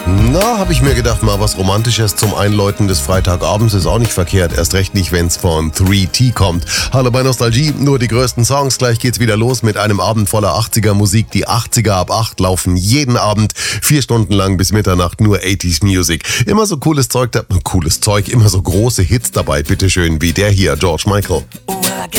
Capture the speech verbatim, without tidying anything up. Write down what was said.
Na, habe ich mir gedacht, mal was Romantisches zum Einläuten des Freitagabends ist auch nicht verkehrt. Erst recht nicht, wenn's von drei T kommt. Hallo bei Nostalgie, nur die größten Songs. Gleich geht's wieder los mit einem Abend voller achtziger Musik. Die achtziger ab acht laufen jeden Abend, vier Stunden lang bis Mitternacht, nur achtziger Music. Immer so cooles Zeug, da, cooles Zeug, immer so große Hits dabei, bitteschön, wie der hier, George Michael. Oh, I